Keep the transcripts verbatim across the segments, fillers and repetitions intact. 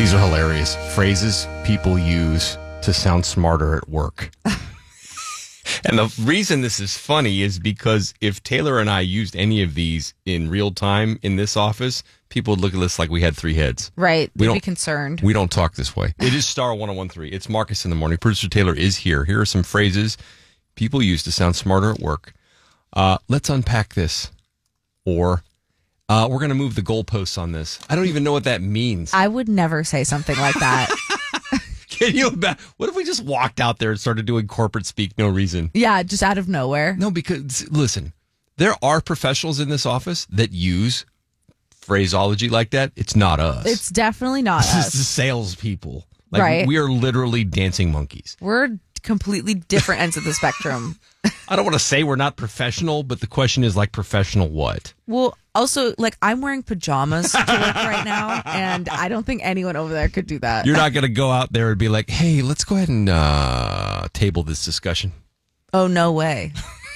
These are hilarious. Phrases people use to sound smarter at work. And the reason this is funny is because if Taylor and I used any of these in real time in this office, people would look at us like we had three heads. Right. We They'd be don't- concerned. We don't talk this way. It is Star ten thirteen. It's Marcus in the Morning. Producer Taylor is here. Here are some phrases people use to sound smarter at work. Uh, let's unpack this. Or uh, we're going to move the goalposts on this. I don't even know what that means. I would never say something like that. Can you imagine? What if we just walked out there and started doing corporate speak, no reason? Yeah, just out of nowhere. No, because, listen, there are professionals in this office that use phraseology like that. It's not us. It's definitely not This is us. the salespeople. Like, Right. we are literally dancing monkeys. We're completely different ends of the spectrum. I don't want to say we're not professional, but the question is, like, professional what? Well, also, like, I'm wearing pajamas to work right now, and I don't think anyone over there could do that. You're not going to go out there and be like, hey, let's go ahead and uh, table this discussion. Oh, no way.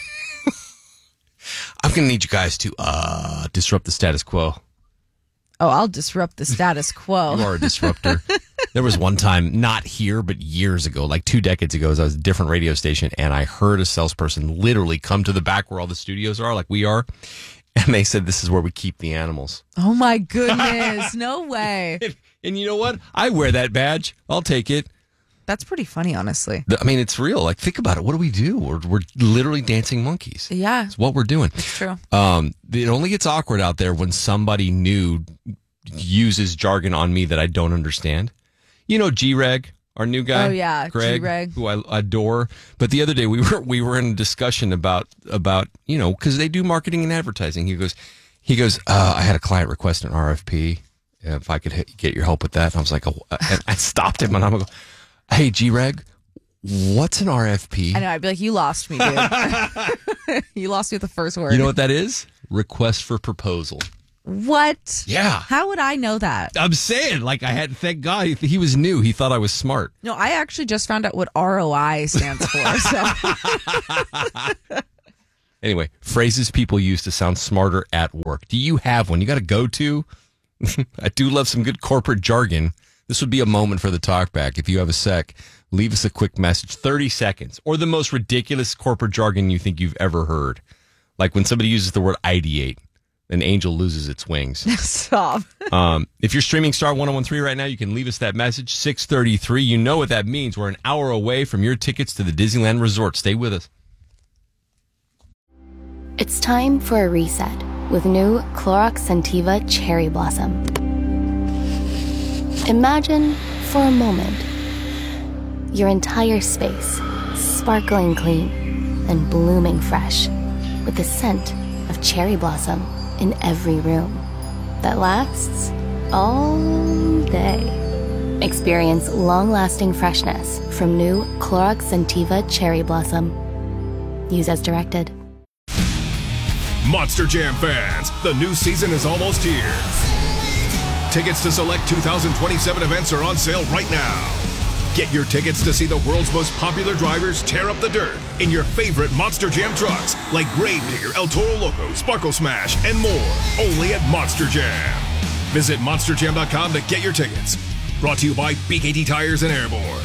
I'm going to need you guys to uh, disrupt the status quo. Oh, I'll disrupt the status quo. You are a disruptor. There was one time, not here, but years ago, like two decades ago, as I was at a different radio station, and I heard a salesperson literally come to the back where all the studios are, like we are, and they said, this is where we keep the animals. Oh, my goodness. No way. And, and you know what? I wear that badge. I'll take it. That's pretty funny, honestly. I mean, it's real. Like, think about it. What do we do? We're, we're literally dancing monkeys. Yeah, It's what we're doing. it's true. Um, it only gets awkward out there when somebody new uses jargon on me that I don't understand. You know, G-Reg, our new guy. Oh, yeah, Greg, G-Reg. who I adore. But the other day we were we were in a discussion about about you know, because they do marketing and advertising. He goes, he goes. Uh, I had a client request an R F P. If I could hit, get your help with that, and I was like, oh, and I stopped him and I'm like, hey, G-Reg, what's an R F P? I know. I'd be like, you lost me, dude. You lost me with the first word. You know what that is? Request for proposal. What? Yeah. How would I know that? I'm saying, like, I had, thank God he, he was new. He thought I was smart. No, I actually just found out what R O I stands for. So Anyway, phrases people use to sound smarter at work. Do you have one? You got to go to? I do love some good corporate jargon. This would be a moment for the talkback. If you have a sec, leave us a quick message, thirty seconds, or the most ridiculous corporate jargon you think you've ever heard. Like when somebody uses the word ideate, an angel loses its wings. stop. Um, if you're streaming Star ten thirteen right now, you can leave us that message, six thirty-three. You know what that means. We're an hour away from your tickets to the Disneyland Resort. Stay with us. It's time for a reset with new Clorox Scentiva Cherry Blossom. Imagine, for a moment, your entire space sparkling clean and blooming fresh with the scent of cherry blossom in every room that lasts all day. Experience long-lasting freshness from new Clorox Scentiva Cherry Blossom. Use as directed. Monster Jam fans, the new season is almost here. Tickets to select two thousand twenty-seven events are on sale right now. Get your tickets to see the world's most popular drivers tear up the dirt in your favorite Monster Jam trucks like Gravedigger, El Toro Loco, Sparkle Smash, and more. Only at Monster Jam. Visit monster jam dot com to get your tickets. Brought to you by B K T Tires and Airborne.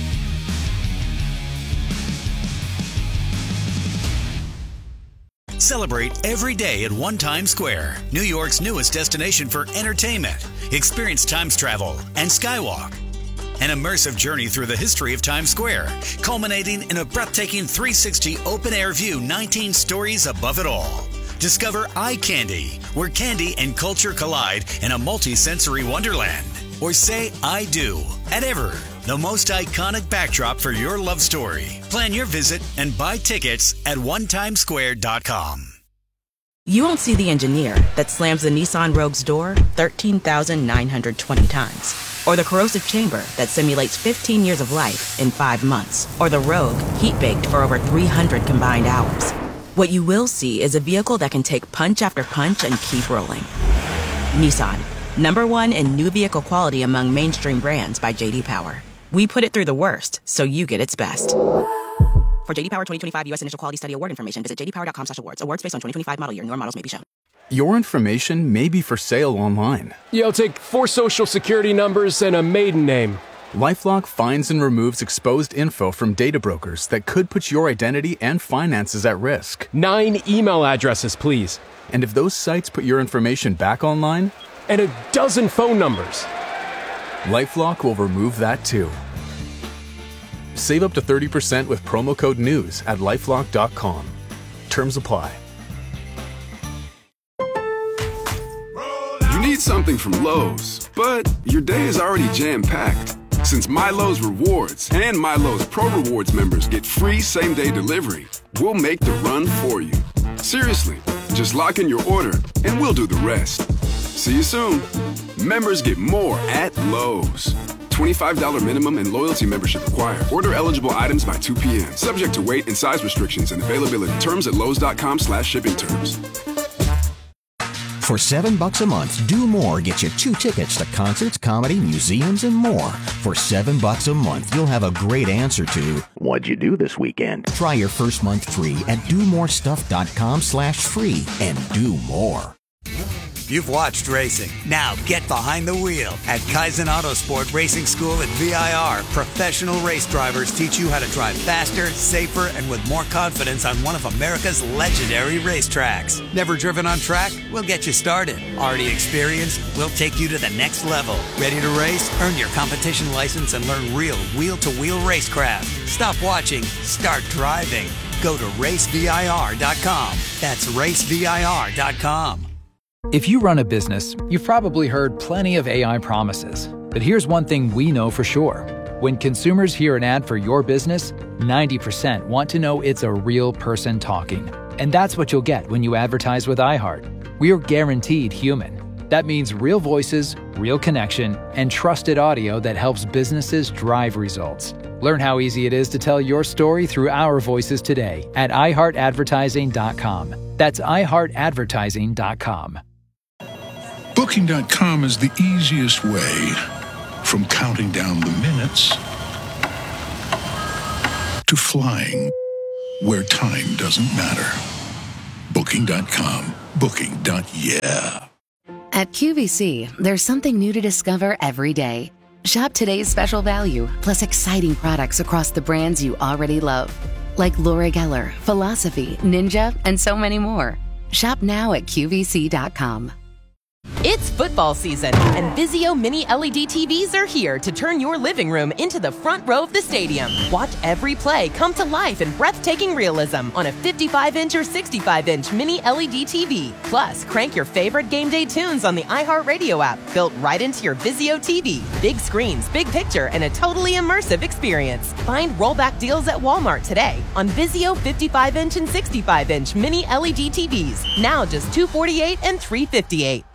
Celebrate every day at One Times Square, New York's newest destination for entertainment. Experience Times travel and Skywalk. An immersive journey through the history of Times Square, culminating in a breathtaking three sixty open-air view nineteen stories above it all. Discover Eye Candy, where candy and culture collide in a multi-sensory wonderland. Or say I do at Ever, the most iconic backdrop for your love story. Plan your visit and buy tickets at one times square dot com. You won't see the engineer that slams the Nissan Rogue's door thirteen thousand nine hundred twenty times. Or the corrosive chamber that simulates fifteen years of life in five months. Or the Rogue heat-baked for over three hundred combined hours. What you will see is a vehicle that can take punch after punch and keep rolling. Nissan, number one in new vehicle quality among mainstream brands by J D Power. We put it through the worst, so you get its best. For J D Power twenty twenty-five U S Initial Quality Study Award information, visit j d power dot com slash awards. Awards based on twenty twenty-five model year. Newer models may be shown. Your information may be for sale online. Yeah, I'll take four social security numbers and a maiden name. LifeLock finds and removes exposed info from data brokers that could put your identity and finances at risk. Nine email addresses, please. And if those sites put your information back online? And a dozen phone numbers. LifeLock will remove that too. Save up to thirty percent with promo code NEWS at lifelock dot com. Terms apply. You need something from Lowe's, but your day is already jam-packed. Since MyLowe's Rewards and MyLowe's Pro Rewards members get free same-day delivery, we'll make the run for you. Seriously, just lock in your order and we'll do the rest. See you soon. Members get more at Lowe's. twenty-five dollars minimum and loyalty membership required. Order eligible items by two p.m. Subject to weight and size restrictions and availability. Terms at lowes.com slash shipping terms. For seven bucks a month, Do More gets you two tickets to concerts, comedy, museums, and more. For seven bucks a month, you'll have a great answer to what'd you do this weekend? Try your first month free at domorestuff.com slash free and do more. You've watched racing. Now get behind the wheel. At Kaizen Autosport Racing School at V I R, professional race drivers teach you how to drive faster, safer, and with more confidence on one of America's legendary racetracks. Never driven on track? We'll get you started. Already experienced? We'll take you to the next level. Ready to race? Earn your competition license and learn real wheel-to-wheel racecraft. Stop watching. Start driving. Go to race V I R dot com. That's race V I R dot com. If you run a business, you've probably heard plenty of A I promises. But here's one thing we know for sure. When consumers hear an ad for your business, ninety percent want to know it's a real person talking. And that's what you'll get when you advertise with iHeart. We're guaranteed human. That means real voices, real connection, and trusted audio that helps businesses drive results. Learn how easy it is to tell your story through our voices today at i heart advertising dot com. That's i heart advertising dot com. Booking dot com is the easiest way from counting down the minutes to flying where time doesn't matter. Booking dot com. Booking. Yeah. At Q V C, there's something new to discover every day. Shop today's special value, plus exciting products across the brands you already love. Like Laura Geller, Philosophy, Ninja, and so many more. Shop now at Q V C dot com. It's football season, and Vizio Mini L E D T Vs are here to turn your living room into the front row of the stadium. Watch every play come to life in breathtaking realism on a fifty-five inch or sixty-five inch Mini L E D T V. Plus, crank your favorite game day tunes on the iHeartRadio app, built right into your Vizio T V. Big screens, big picture, and a totally immersive experience. Find rollback deals at Walmart today on Vizio fifty-five inch and sixty-five inch Mini L E D T Vs. Now just two hundred forty-eight dollars and three hundred fifty-eight dollars.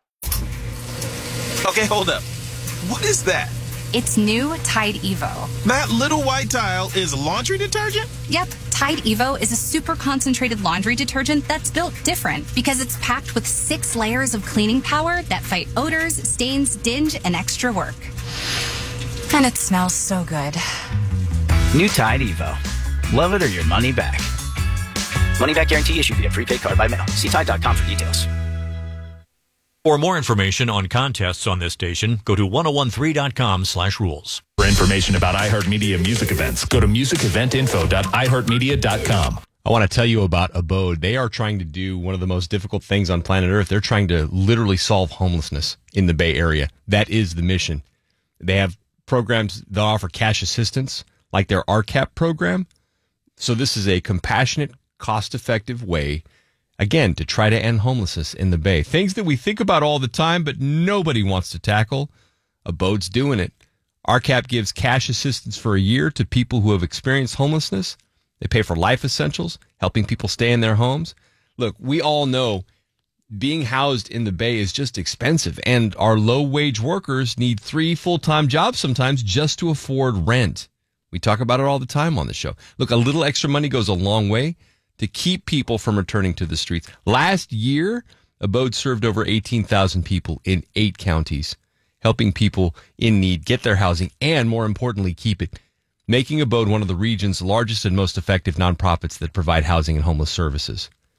Okay, hold up. What is that? It's new Tide Evo. That little white tile is laundry detergent? Yep. Tide Evo is a super concentrated laundry detergent that's built different because it's packed with six layers of cleaning power that fight odors, stains, dinge, and extra work. And it smells so good. New Tide Evo. Love it or your money back. Money back guarantee issued via prepaid card by mail. See Tide dot com for details. For more information on contests on this station, go to ten thirteen dot com slash rules. For information about iHeartMedia music events, go to music event info dot i heart media dot com. I want to tell you about Abode. They are trying to do one of the most difficult things on planet Earth. They're trying to literally solve homelessness in the Bay Area. That is the mission. They have programs that offer cash assistance, like their R C A P program. So this is a compassionate, cost-effective way, again, to try to end homelessness in the Bay. Things that we think about all the time, but nobody wants to tackle. Abode's doing it. R C A P gives cash assistance for a year to people who have experienced homelessness. They pay for life essentials, helping people stay in their homes. Look, we all know being housed in the Bay is just expensive, and our low-wage workers need three full-time jobs sometimes just to afford rent. We talk about it all the time on the show. Look, a little extra money goes a long way to keep people from returning to the streets. Last year, Abode served over eighteen thousand people in eight counties, helping people in need get their housing and, more importantly, keep it, making Abode one of the region's largest and most effective nonprofits that provide housing and homeless services.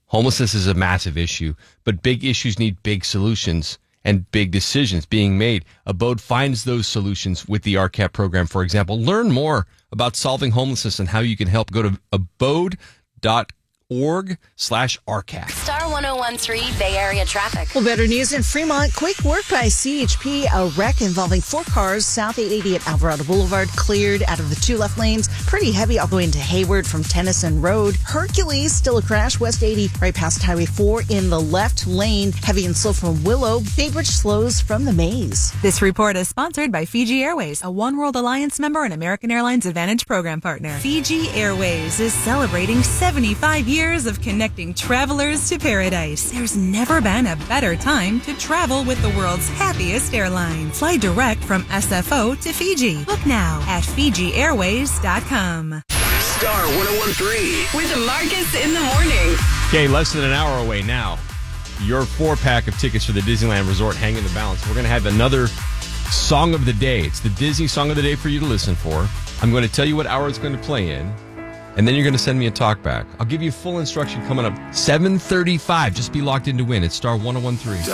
Homelessness is a massive issue, but big issues need big solutions and big decisions being made. Abode finds those solutions with the R C A P program, for example. Learn more about solving homelessness and how you can help. Go to abode dot org slash R C A P. Star one oh one three Bay Area traffic. Well, better news in Fremont. Quick work by C H P. A wreck involving four cars south eight eighty at Alvarado Boulevard cleared out of the two left lanes. Pretty heavy all the way into Hayward from Tennyson Road. Hercules, still a crash. West eighty right past Highway four in the left lane. Heavy and slow from Willow. Baybridge slows from the Maze. This report is sponsored by Fiji Airways, a One World Alliance member and American Airlines Advantage program partner. Fiji Airways is celebrating seventy-five years of connecting travelers to paradise. There's never been a better time to travel with the world's happiest airline. Fly direct from S F O to Fiji. Book now at Fiji Airways dot com. Star one oh one three with Marcus in the morning. Okay, less than an hour away now. Your four-pack of tickets for the Disneyland Resort hang in the balance. We're going to have another Song of the Day. It's the Disney Song of the Day for you to listen for. I'm going to tell you what hour it's going to play in, and then you're going to send me a talk back. I'll give you full instruction coming up seven thirty-five. Just be locked in to win. It's Star one oh one three.